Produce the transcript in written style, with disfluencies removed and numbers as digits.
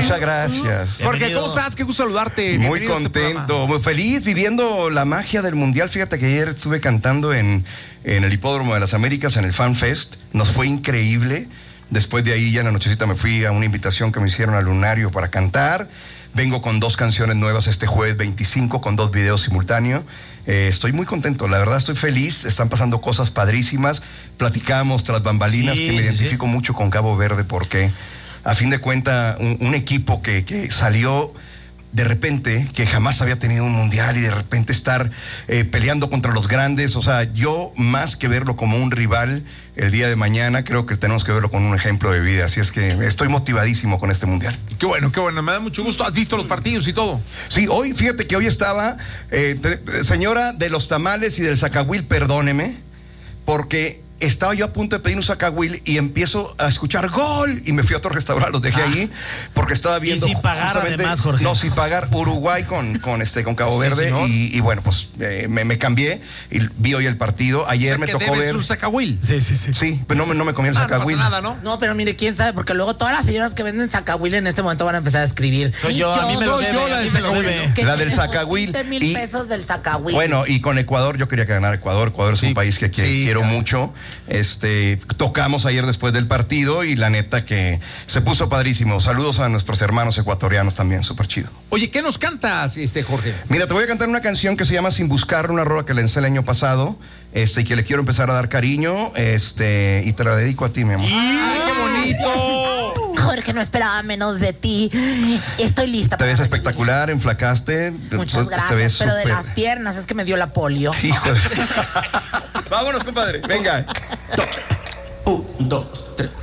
Muchas gracias. Jorge, ¿cómo estás? Qué gusto saludarte. Muy contento, muy feliz, viviendo la magia del Mundial. Fíjate que ayer estuve cantando en el Hipódromo de las Américas, en el Fan Fest. Nos fue increíble. Después de ahí, ya en la nochecita, me fui a una invitación que me hicieron al Lunario para cantar. Vengo con 2 canciones nuevas este jueves 25, con 2 videos simultáneos. Estoy muy contento, la verdad estoy feliz. Están pasando cosas padrísimas. Platicamos tras bambalinas, que me identifico mucho con Cabo Verde, porque a fin de cuentas, un equipo que salió de repente, que jamás había tenido un mundial, y de repente estar peleando contra los grandes. O sea, yo, más que verlo como un rival el día de mañana, creo que tenemos que verlo con un ejemplo de vida. Así es que estoy motivadísimo con este mundial. Qué bueno, me da mucho gusto. ¿Has visto los partidos y todo? Sí, fíjate que hoy estaba, señora de los tamales y del zacahuil, perdóneme, porque estaba yo a punto de pedir un zacahuil y empiezo a escuchar gol, y me fui a otro restaurante, los dejé ahí porque estaba viendo. Y sin pagar, además, Jorge. No, sin pagar, Uruguay con Cabo Verde, y bueno, pues me cambié y vi hoy el partido. Ayer me tocó ver un zacahuil. Sí, pero no me comí el zacahuil. No pasa nada, ¿no? No, pero mire, quién sabe, porque luego todas las señoras que venden zacahuil en este momento van a empezar a escribir. Soy yo, a mí me lo debe. La del zacahuil. 20,000 pesos del zacahuil. Bueno, y con Ecuador, yo quería que ganara Ecuador. Ecuador es un país que quiero mucho. Tocamos ayer después del partido y la neta que se puso padrísimo. Saludos a nuestros hermanos ecuatorianos también, súper chido. Oye, ¿qué nos cantas, Jorge? Mira, te voy a cantar una canción que se llama Sin Buscar, una rola que lancé el año pasado, y que le quiero empezar a dar cariño, y te la dedico a ti, mi amor. ¡Ay, qué bonito! Jorge, no esperaba menos de ti. Estoy lista. Te ves espectacular, enflacaste. Muchas gracias, pero de las piernas es que me dio la polio. Hijo de... Vámonos, compadre. Venga. 1, 2, 3.